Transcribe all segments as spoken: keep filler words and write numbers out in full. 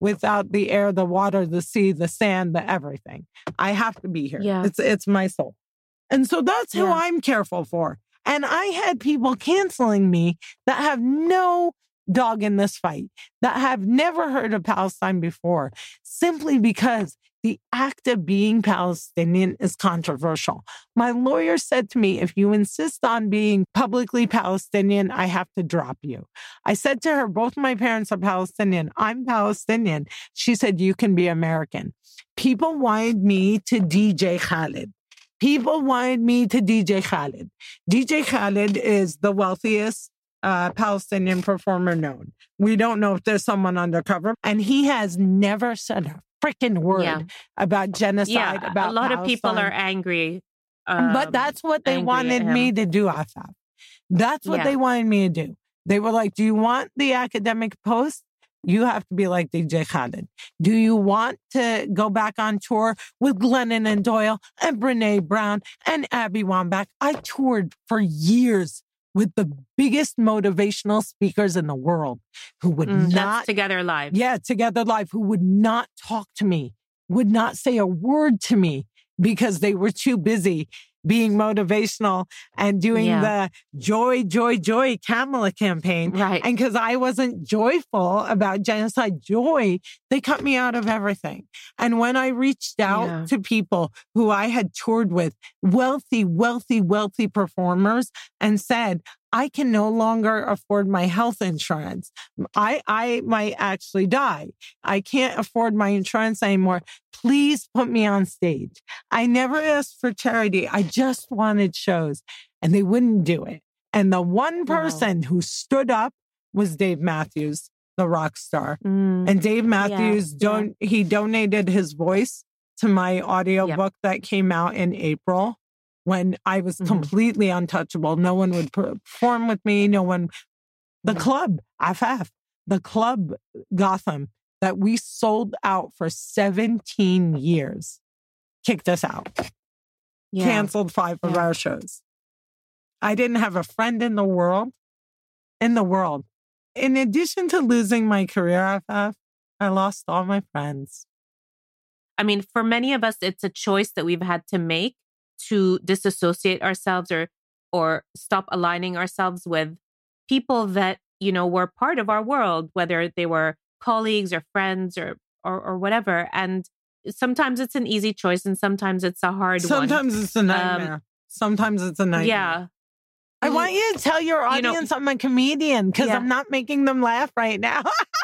without the air, the water, the sea, the sand, the everything. I have to be here. Yeah. It's it's my soul. And so that's who Yeah. I'm careful for. And I had people canceling me that have no dog in this fight, that have never heard of Palestine before, simply because the act of being Palestinian is controversial. My lawyer said to me, if you insist on being publicly Palestinian, I have to drop you. I said to her, both my parents are Palestinian. I'm Palestinian. She said, you can be American. People wanted me to D J Khaled. People wanted me to D J Khaled. D J Khaled is the wealthiest uh, Palestinian performer known. We don't know if there's someone undercover. And he has never said a freaking word Yeah. about genocide, Yeah, about a lot of people Palestine. are angry. Um, But that's what they angry wanted at him. me to do, Afaf. That's what Yeah. they wanted me to do. They were like, do you want the academic post? You have to be like D J Khaled. Do you want to go back on tour with Glennon and Doyle and Brene Brown and Abby Wambach? I toured for years with the biggest motivational speakers in the world who would Mm, not... that's Together Live. Yeah, Together Live, who would not talk to me, would not say a word to me because they were too busy being motivational and doing Yeah. the joy, joy, joy Kamala campaign. Right. And because I wasn't joyful about genocide joy, they cut me out of everything. And when I reached out Yeah. to people who I had toured with, wealthy, wealthy, wealthy performers, and said, I can no longer afford my health insurance. I, I might actually die. I can't afford my insurance anymore. Please put me on stage. I never asked for charity. I just wanted shows, and they wouldn't do it. And the one Wow. person who stood up was Dave Matthews, the rock star. Mm. And Dave Matthews, yeah. don't he donated his voice to my audiobook that came out in April when I was Mhm. completely untouchable. No one would perform with me. No one. The Mhm. club, Afaf, the club Gotham that we sold out for seventeen years, kicked us out, Yeah. canceled five of Yeah. our shows. I didn't have a friend in the world, in the world. In addition to losing my career, Afaf, I lost all my friends. I mean, for many of us, it's a choice that we've had to make to disassociate ourselves or or stop aligning ourselves with people that, you know, were part of our world, whether they were colleagues or friends or or, or whatever. And sometimes it's an easy choice and sometimes it's a hard Sometimes one. it's a nightmare. Sometimes it's a nightmare. Yeah. I want you to tell your You know- audience I'm a comedian because Yeah. I'm not making them laugh right now.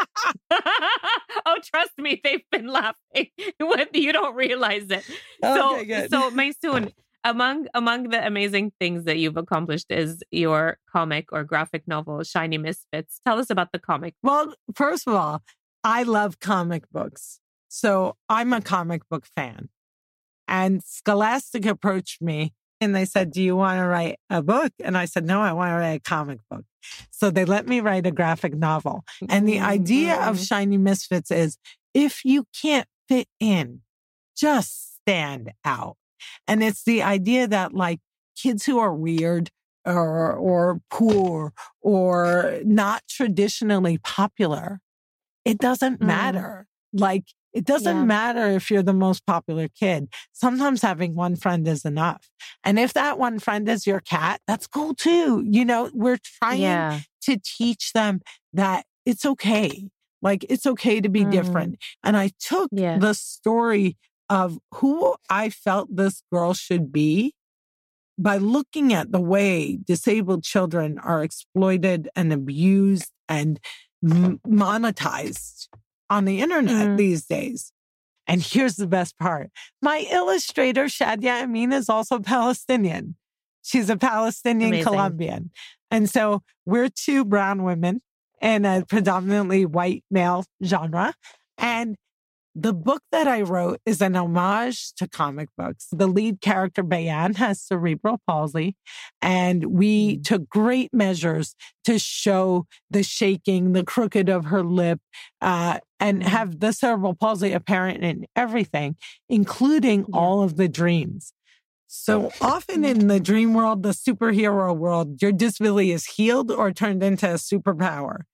Oh, trust me, they've been laughing when you don't realize it. Okay, so, good. so Maysoon, among among the amazing things that you've accomplished is your comic or graphic novel, Shiny Misfits. Tell us about the comic. Well, first of all, I love comic books. So I'm a comic book fan. And Scholastic approached me and they said, do you want to write a book? And I said, no, I want to write a comic book. So they let me write a graphic novel. And the idea of Mhm. Shiny Misfits is if you can't fit in, just stand out. And it's the idea that like kids who are weird or, or poor or not traditionally popular, it doesn't Mm. matter. Like, it doesn't Yeah. matter if you're the most popular kid. Sometimes having one friend is enough. And if that one friend is your cat, that's cool too. You know, we're trying Yeah. to teach them that it's okay. Like, it's okay to be Mm. different. And I took Yeah. the story of who I felt this girl should be by looking at the way disabled children are exploited and abused and m- monetized on the internet Mm. these days. And here's the best part. My illustrator, Shadia Amin, is also Palestinian. She's a Palestinian Amazing. Colombian. And so we're two brown women in a predominantly white male genre. And the book that I wrote is an homage to comic books. The lead character, Bayan, has cerebral palsy, and we Mm. took great measures to show the shaking, the crooked of her lip, uh, and Mm. have the cerebral palsy apparent in everything, including Yeah. all of the dreams. So often in the dream world, the superhero world, your disability is healed or turned into a superpower.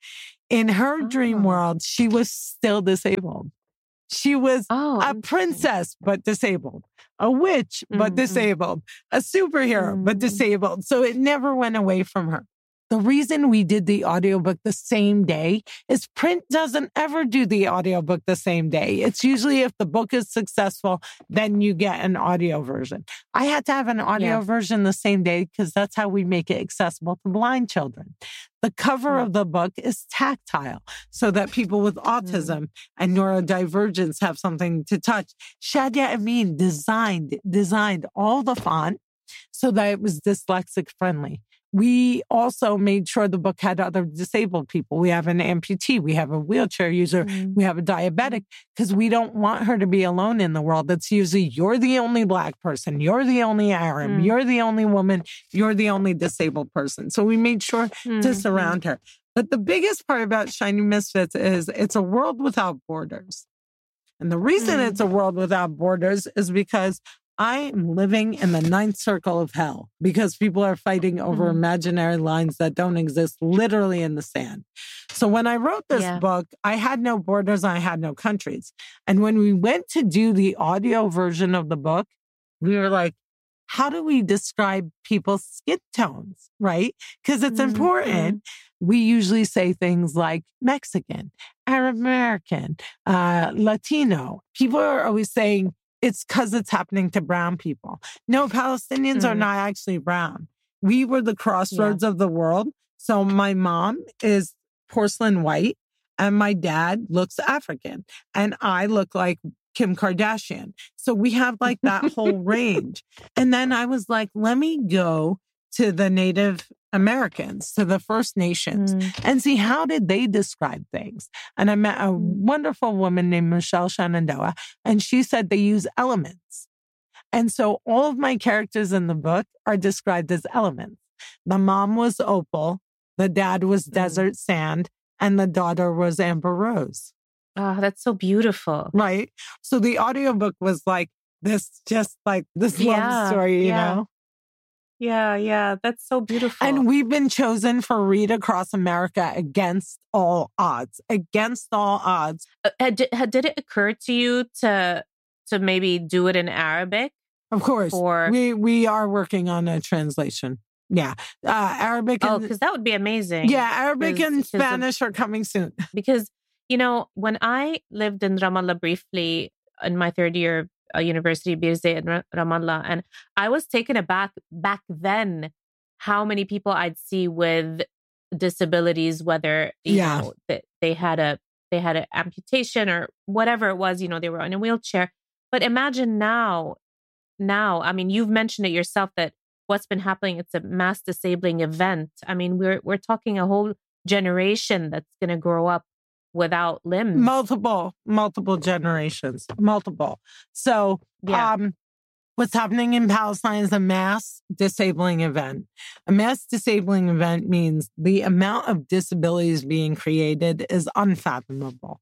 In her Oh. dream world, she was still disabled. She was Oh, a interesting. princess, but disabled. A witch, but Mm, mm. disabled. A superhero, but Mm. disabled. So it never went away from her. The reason we did the audiobook the same day is print doesn't ever do the audiobook the same day. It's usually if the book is successful, then you get an audio version. I had to have an audio Yeah. version the same day because that's how we make it accessible to blind children. The cover Mm. of the book is tactile so that people with autism and neurodivergence have something to touch. Shadia Amin designed, designed all the font so that it was dyslexic friendly. We also made sure the book had other disabled people. We have an amputee. We have a wheelchair user. Mm. We have a diabetic because we don't want her to be alone in the world. It's usually you're the only Black person. You're the only Arab. Mm. You're the only woman. You're the only disabled person. So we made sure Mm. to surround her. But the biggest part about Shiny Misfits is it's a world without borders. And the reason Mm. it's a world without borders is because I am living in the ninth circle of hell because people are fighting over Mm. imaginary lines that don't exist literally in the sand. So when I wrote this Yeah. book, I had no borders, I had no countries. And when we went to do the audio version of the book, we were like, how do we describe people's skin tones, right? Because it's Mhm. important. We usually say things like Mexican, Arab American, uh, Latino. People are always saying, it's because it's happening to brown people. No, Palestinians are Mm. not actually brown. We were the crossroads of the world. So my mom is porcelain white and my dad looks African and I look like Kim Kardashian. So we have like that whole range. And then I was like, let me go to the Native Americans, to the First Nations, Mm. and see how did they describe things. And I met a wonderful woman named Michelle Shenandoah, and she said they use elements. And so all of my characters in the book are described as elements. The mom was opal, the dad was desert sand, and the daughter was amber rose. Oh, that's so beautiful. Right? So the audiobook was like this, just like this Yeah, love story, you yeah. know? Yeah, yeah, that's so beautiful. And we've been chosen for Read Across America against all odds, against all odds. Uh, had, had, did it occur to you to to maybe do it in Arabic? Of course, Or we we are working on a translation. Yeah, uh, Arabic. oh, And, because that would be amazing. yeah, Arabic 'Cause- and 'cause of- Spanish are coming soon. Because, you know, when I lived in Ramallah briefly in my third year of uh, university, Birzeit in Ra- Ramallah, and I was taken aback back then how many people I'd see with disabilities, whether you Yeah. know that they had a they had an amputation or whatever it was, you know, they were in a wheelchair. But imagine now, now, I mean, you've mentioned it yourself that what's been happening, it's a mass disabling event. I mean, we're we're talking a whole generation that's going to grow up without limbs. Multiple, multiple generations, multiple. So, Yeah. um, what's happening in Palestine is a mass disabling event. A mass disabling event means the amount of disabilities being created is unfathomable.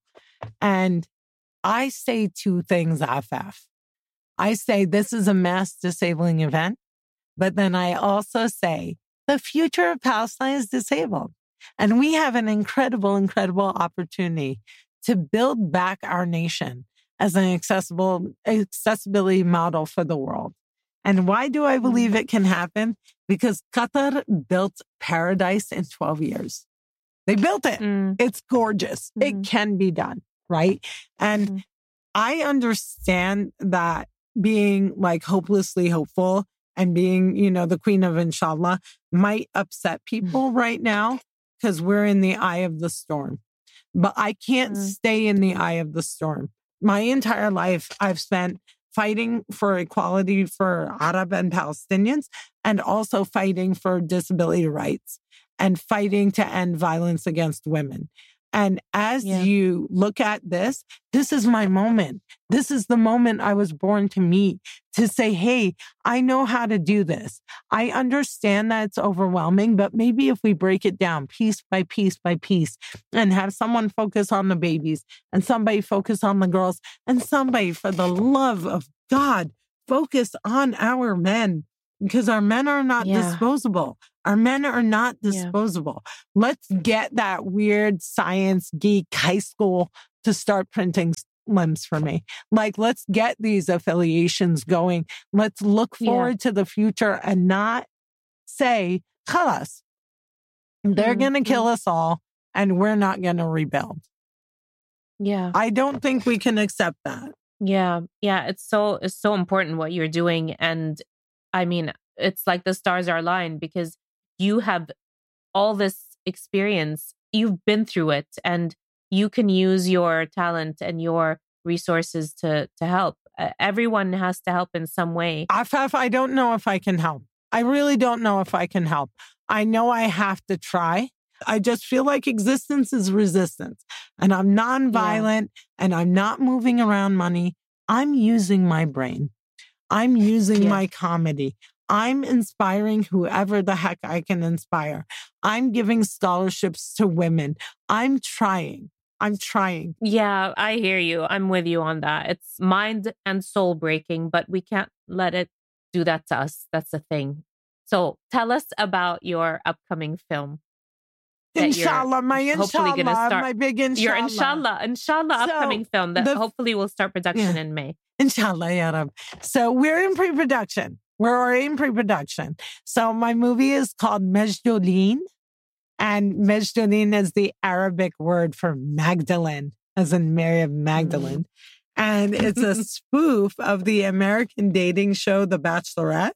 And I say two things, Afaf. I say this is a mass disabling event, but then I also say the future of Palestine is disabled. And we have an incredible, incredible opportunity to build back our nation as an accessible accessibility model for the world. And why do I believe it can happen? Because Qatar built paradise in twelve years. They built it. Mm. It's gorgeous. Mhm. It can be done, right? And Mhm. I understand that being like hopelessly hopeful and being, you know, the queen of inshallah might upset people right now because we're in the eye of the storm. But I can't Mm. stay in the eye of the storm. My entire life, I've spent fighting for equality for Arab and Palestinians and also fighting for disability rights and fighting to end violence against women. And as Yeah. you look at this, this is my moment. This is the moment I was born to meet, to say, hey, I know how to do this. I understand that it's overwhelming, but maybe if we break it down piece by piece by piece and have someone focus on the babies and somebody focus on the girls and somebody, for the love of God, focus on our men because our men are not Yeah. disposable. Our men are not Yeah. disposable. Let's get that weird science geek high school to start printing limbs for me. Like, let's get these affiliations going. Let's look Yeah. forward to the future and not say, khalas, they're Mm, going to mm. kill us all and we're not going to rebuild. Yeah. I don't think we can accept that. Yeah. Yeah. It's so, it's so important what you're doing. And I mean, it's like the stars are aligned because you have all this experience. You've been through it and you can use your talent and your resources to, to help. Uh, everyone has to help in some way. Afaf, I don't know if I can help. I really don't know if I can help. I know I have to try. I just feel like existence is resistance and I'm nonviolent and I'm not moving around money. I'm using my brain. I'm using Yeah. my comedy. I'm inspiring whoever the heck I can inspire. I'm giving scholarships to women. I'm trying. I'm trying. Yeah, I hear you. I'm with you on that. It's mind and soul breaking, but we can't let it do that to us. That's the thing. So tell us about your upcoming film. that you're Inshallah, my hopefully inshallah, gonna start- my big inshallah. Your inshallah, inshallah So, upcoming film that the- hopefully will start production Yeah. in May. Inshallah, ya Rab. So we're in pre-production. We're already in pre-production. So my movie is called Mejdolin. And Mejdolin is the Arabic word for Magdalene, as in Mary of Magdalene. And it's a spoof of the American dating show, The Bachelorette.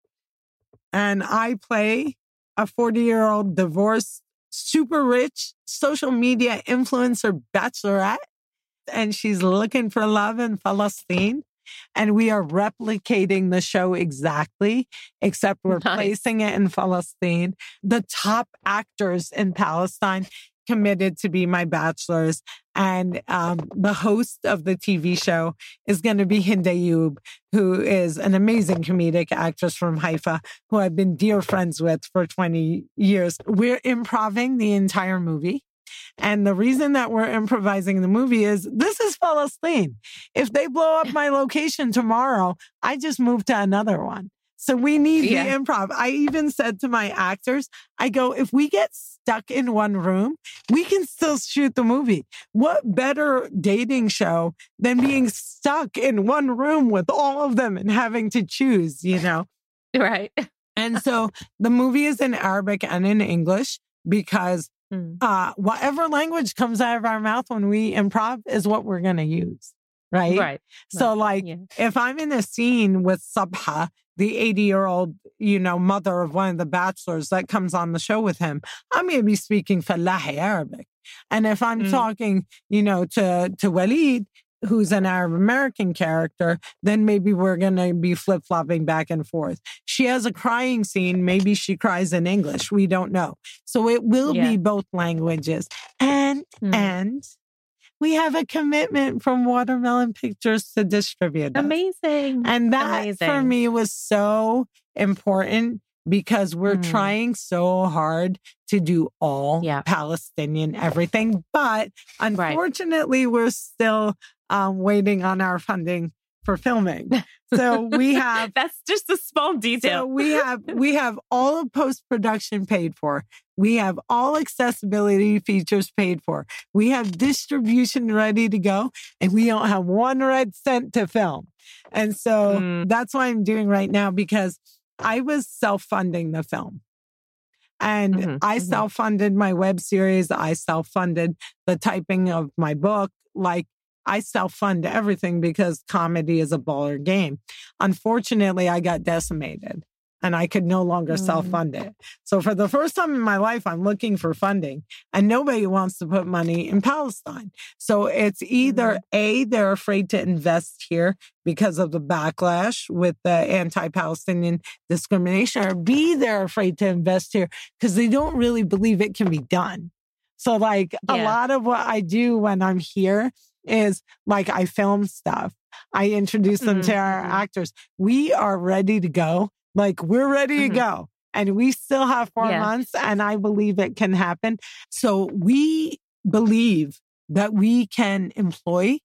And I play a forty-year-old divorced, super rich social media influencer bachelorette. And she's looking for love in Palestine. And we are replicating the show exactly, except we're Nice. placing it in Palestine. The top actors in Palestine committed to be my bachelors. And um, the host of the T V show is going to be Hind Ayoub, who is an amazing comedic actress from Haifa, who I've been dear friends with for twenty years. We're improving the entire movie. And the reason that we're improvising the movie is this is Palestine. If they blow up my location tomorrow, I just move to another one. So we need Yeah. the improv. I even said to my actors, I go, if we get stuck in one room, we can still shoot the movie. What better dating show than being stuck in one room with all of them and having to choose, you know? Right. And so the movie is in Arabic and in English because Mm. uh, whatever language comes out of our mouth when we improv is what we're going to use. Right. Right. So like Yeah. if I'm in a scene with Sabha, the eighty year old, you know, mother of one of the bachelors that comes on the show with him, I'm going to be speaking Fallahi Arabic. And if I'm Mm. talking, you know, to, to Walid, who's an Arab American character, then maybe we're going to be flip flopping back and forth. She has a crying scene. Maybe she cries in English. We don't know. So it will Yeah. be both languages. And, Mm. and we have a commitment from Watermelon Pictures to distribute us. Amazing. And that for Amazing. me was so important because we're Mm. trying so hard to do all Yeah. Palestinian everything. But unfortunately, we're still um, waiting on our funding for filming. So we have That's just a small so detail. we have we have all of post-production paid for. We have all accessibility features paid for. We have distribution ready to go, and we don't have one red cent to film. And so Mm. that's what I'm doing right now because I was self-funding the film. And Mhm, I mhm. self-funded my web series. I self-funded the typing of my book. Like I self-fund everything because comedy is a baller game. Unfortunately, I got decimated and I could no longer Mm. self-fund it. So for the first time in my life, I'm looking for funding and nobody wants to put money in Palestine. So it's either A, they're afraid to invest here because of the backlash with the anti-Palestinian discrimination, or B, they're afraid to invest here because they don't really believe it can be done. So like a Yeah. lot of what I do when I'm here is like I film stuff. I introduce them to our Mhm. actors. We are ready to go. Like we're ready Mhm. to go. And we still have four Yeah. months and I believe it can happen. So we believe that we can employ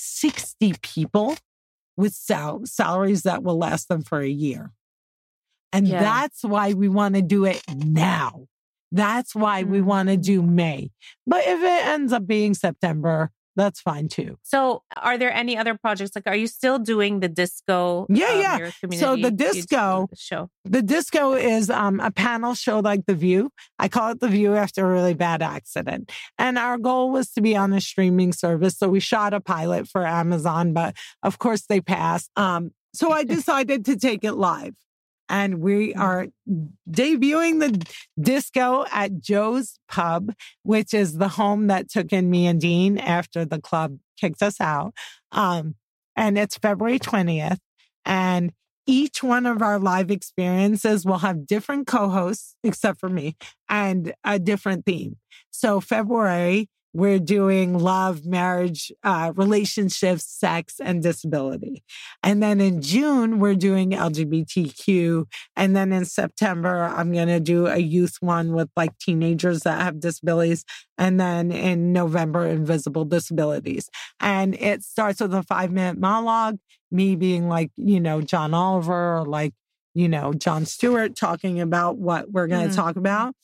sixty people with sal- salaries that will last them for a year. And Yeah. that's why we want to do it now. That's why we Mm. want to do May. But if it ends up being September, that's fine too. So are there any other projects? Like, are you still doing the disco? Yeah, um, yeah. Your community So the you disco, do show. the disco is um, a panel show like The View. I call it The View after a really bad accident. And our goal was to be on a streaming service. So we shot a pilot for Amazon, but of course they passed. Um, so I decided to take it live. And we are debuting the disco at Joe's Pub, which is the home that took in me and Dean after the club kicked us out. Um, and it's February twentieth. And each one of our live experiences will have different co-hosts, except for me, and a different theme. So February, we're doing love, marriage, uh, relationships, sex, and disability. And then in June, we're doing L G B T Q. And then in September, I'm going to do a youth one with like teenagers that have disabilities. And then in November, invisible disabilities. And it starts with a five minute monologue, me being like, you know, John Oliver or like, you know, Jon Stewart talking about what we're going to Mm. talk about.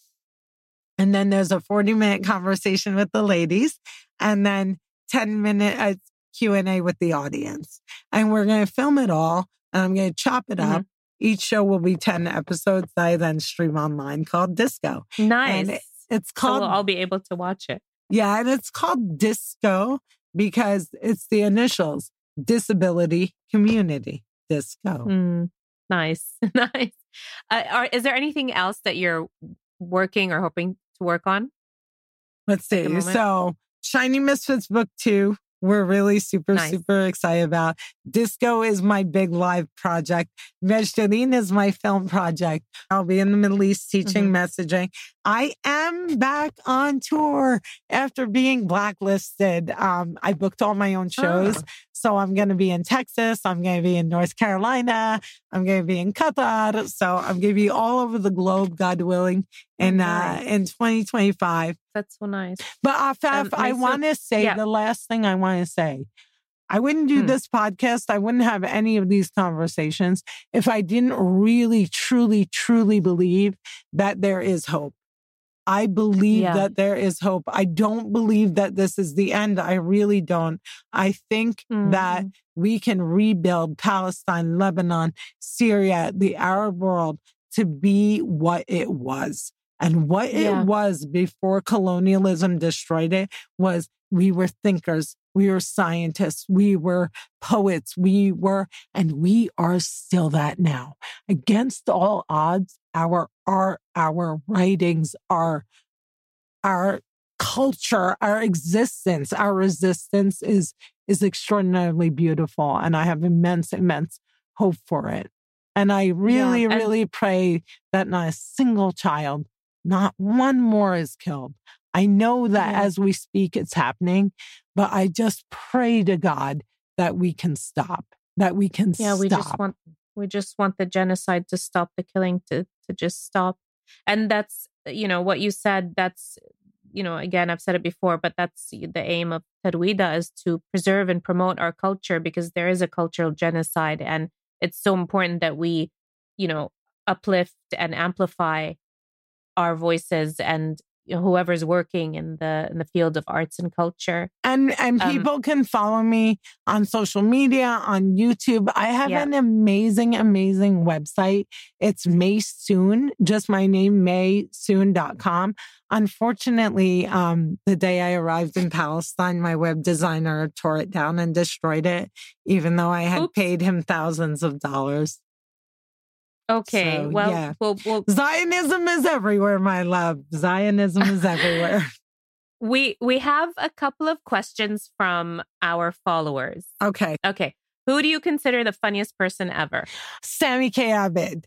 And then there's a forty minute conversation with the ladies and then ten minute uh, Q and A with the audience. And we're going to film it all and I'm going to chop it Mhm. up. Each show will be ten episodes that I then stream online called Disco. Nice. And it- it's So called, we'll all be able to watch it. yeah, and it's called Disco because it's the initials, Disability Community Disco. Mm. Nice. Nice. Uh, are, is there anything else that you're working or hoping to work on? Let's Take a see. moment. So, Shiny Misfits Book Two, we're really super, Nice. super excited about. Disco is my big live project. Mejdoline is my film project. I'll be in the Middle East teaching Mhm. messaging. I am back on tour after being blacklisted. Um, I booked all my own shows. Oh. So I'm going to be in Texas. I'm going to be in North Carolina. I'm going to be in Qatar. So I'm going to be all over the globe, God willing, in, Nice. uh, in twenty twenty-five. That's so nice. But uh, Faf, Um, I my want to say yeah. the last thing I want to say. I wouldn't do Hmm. this podcast. I wouldn't have any of these conversations if I didn't really, truly, truly believe that there is hope. I believe Yeah. that there is hope. I don't believe that this is the end. I really don't. I think Mm. that we can rebuild Palestine, Lebanon, Syria, the Arab world to be what it was. And what Yeah. it was before colonialism destroyed it was we were thinkers, we were scientists, we were poets, we were, and we are still that now. Against all odds, our art, our writings, our, our culture, our existence, our resistance is, is extraordinarily beautiful. And I have immense, immense hope for it. And I really, Yeah, and- really pray that not a single child, not one more is killed. I know that Yeah. as we speak, it's happening, but I just pray to God that we can stop, that we can Yeah, we stop. just want we just want the genocide to stop, the killing to to just stop. And that's, you know, what you said, that's, you know, again, I've said it before, but that's the aim of Tarwida, is to preserve and promote our culture, because there is a cultural genocide, and it's so important that we, you know, uplift and amplify our voices and, you know, whoever's working in the in the field of arts and culture. And and Um, people can follow me on social media, on YouTube. I have Yeah. an amazing, amazing website. It's May Soon, just my name, may soon dot com. Unfortunately, um, the day I arrived in Palestine, my web designer tore it down and destroyed it, even though I had Oops. paid him thousands of dollars. Okay, So, well, yeah. we'll, we'll Zionism is everywhere, my love. Zionism is everywhere. we we have a couple of questions from our followers. Okay. Okay, who do you consider the funniest person ever? Sammy K. Abed.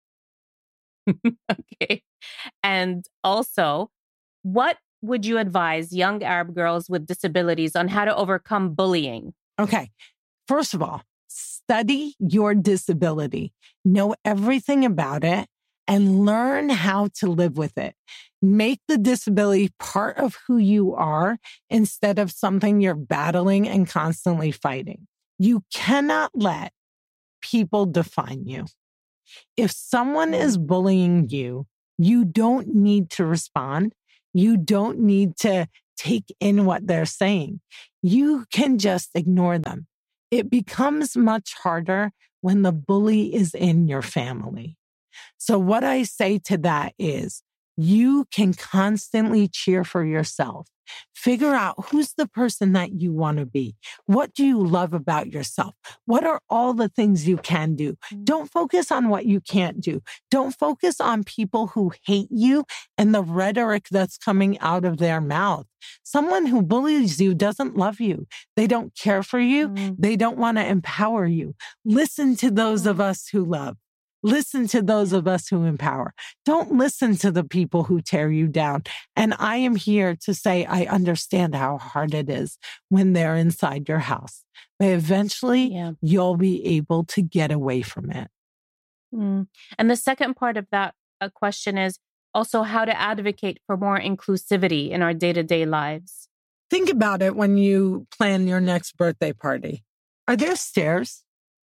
Okay, and also, what would you advise young Arab girls with disabilities on how to overcome bullying? Okay. First of all, study your disability, know everything about it, and learn how to live with it. Make the disability part of who you are instead of something you're battling and constantly fighting. You cannot let people define you. If someone is bullying you, you don't need to respond. You don't need to take in what they're saying. You can just ignore them. It becomes much harder when the bully is in your family. So what I say to that is, you can constantly cheer for yourself. Figure out who's the person that you want to be. What do you love about yourself? What are all the things you can do? Don't focus on what you can't do. Don't focus on people who hate you and the rhetoric that's coming out of their mouth. Someone who bullies you doesn't love you. They don't care for you. Mm. They don't want to empower you. Listen to those of us who love. Listen to those of us who empower. Don't listen to the people who tear you down. And I am here to say I understand how hard it is when they're inside your house. But eventually, yeah. you'll be able to get away from it. Mm. And the second part of that uh, question is also how to advocate for more inclusivity in our day-to-day lives. Think about it when you plan your next birthday party. Are there stairs?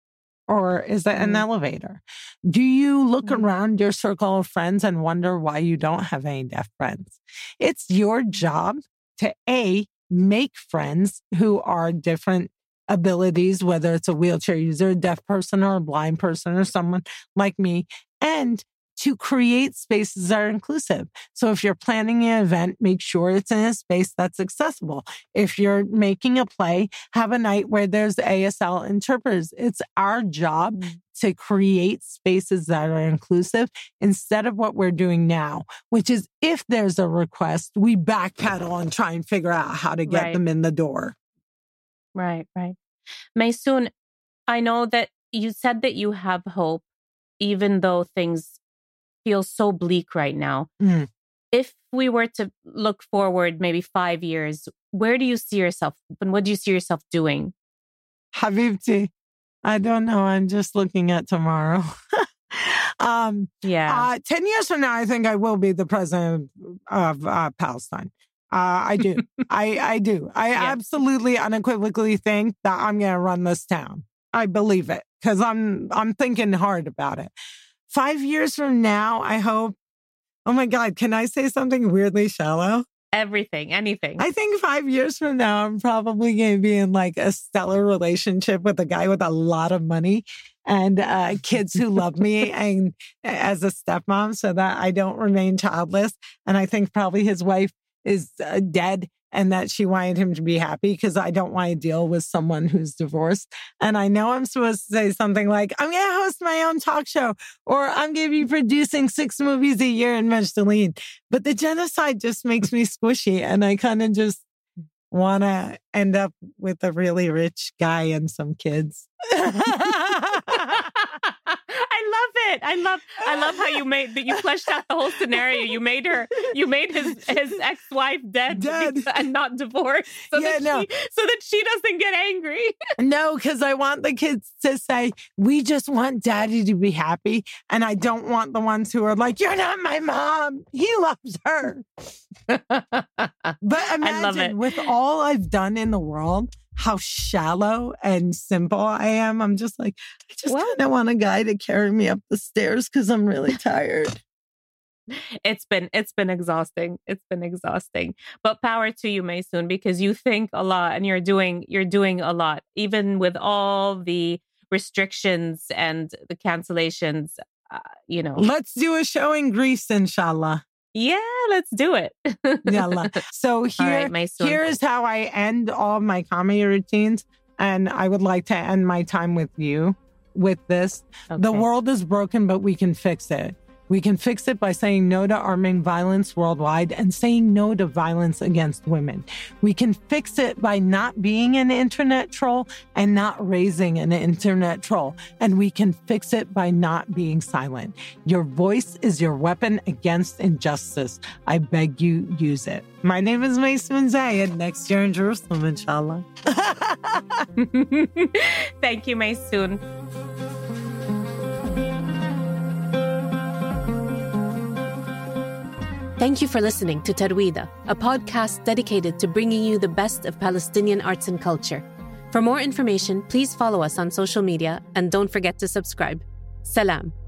Or is it an mm. elevator? Do you look mm. around your circle of friends and wonder why you don't have any deaf friends? It's your job to A, make friends who are different abilities, whether it's a wheelchair user, a deaf person, or a blind person, or someone like me, and to create spaces that are inclusive. So if you're planning an event, make sure it's in a space that's accessible. If you're making a play, have a night where there's A S L interpreters. It's our job mm-hmm. to create spaces that are inclusive instead of what we're doing now, which is if there's a request, we backpedal and try and figure out how to get right. them in the door. Right, right. Maysoon, I know that you said that you have hope, even though things feels so bleak right now. Mm. If we were to look forward maybe five years, where do you see yourself and what do you see yourself doing? Habibti, I don't know. I'm just looking at tomorrow. um, yeah. Uh, ten years from now, I think I will be the president of uh, Palestine. Uh, I do. I, I do. I yeah. absolutely unequivocally think that I'm going to run this town. I believe it because I'm I'm thinking hard about it. Five years from now, I hope, oh my God, can I say something weirdly shallow? Everything, anything. I think five years from now, I'm probably going to be in like a stellar relationship with a guy with a lot of money and uh, kids who love me and as a stepmom so that I don't remain childless. And I think probably his wife is uh, dead and that she wanted him to be happy because I don't want to deal with someone who's divorced. And I know I'm supposed to say something like, I'm going to host my own talk show or I'm going to be producing six movies a year in Majdaleen. But the genocide just makes me squishy and I kind of just want to end up with a really rich guy and some kids. I love it. I love I love how you made that you fleshed out the whole scenario. You made her you made his his ex-wife dead, dead. and not divorced so yeah, that no. she so that she doesn't get angry. No, because I want the kids to say, we just want daddy to be happy. And I don't want the ones who are like, you're not my mom. He loves her. But imagine with all I've done in the world, how shallow and simple I am. I'm just like, I just kind of want a guy to carry me up the stairs because I'm really tired. It's been, it's been exhausting. It's been exhausting, but power to you, Maysoon, because you think a lot and you're doing, you're doing a lot, even with all the restrictions and the cancellations, uh, you know. Let's do a show in Greece, inshallah. Yeah, let's do it. Yalla. So here, right, here is how I end all of my comedy routines. And I would like to end my time with you with this. Okay. The world is broken, but we can fix it. We can fix it by saying no to arming violence worldwide and saying no to violence against women. We can fix it by not being an internet troll and not raising an internet troll. And we can fix it by not being silent. Your voice is your weapon against injustice. I beg you, use it. My name is Maysoon Zayed. Next year in Jerusalem, inshallah. Thank you, Maysoon. Thank you for listening to Tarwida, a podcast dedicated to bringing you the best of Palestinian arts and culture. For more information, please follow us on social media and don't forget to subscribe. Salam.